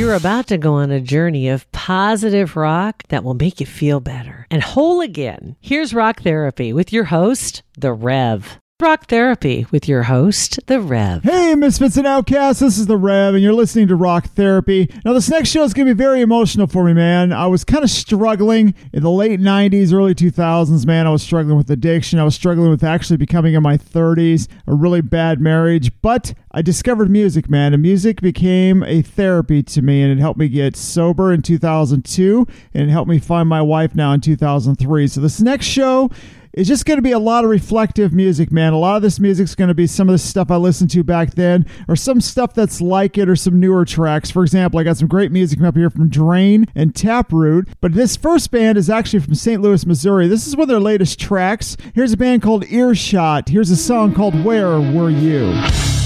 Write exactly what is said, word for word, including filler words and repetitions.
You're about to go on a journey of positive rock that will make you feel better and whole again. Here's Rock Therapy with your host, The Rev. Rock Therapy with your host, The Rev. Hey, Misfits and Outcasts, this is The Rev, and you're listening to Rock Therapy. Now, this next show is going to be very emotional for me, man. I was kind of struggling in the late nineties, early two thousands, man. I was struggling with addiction. I was struggling with actually becoming in my thirties, a really bad marriage, but I discovered music, man, and music became a therapy to me, and it helped me get sober in two thousand two, and it helped me find my wife now in two thousand three. So this next show it's just going to be a lot of reflective music, man. A lot of this music's going to be some of the stuff I listened to back then, or some stuff that's like it, or some newer tracks. For example, I got some great music up here from Drain and Taproot, but this first band is actually from Saint Louis, Missouri. This is one of their latest tracks. Here's a band called Earshot. Here's a song called Where Were You?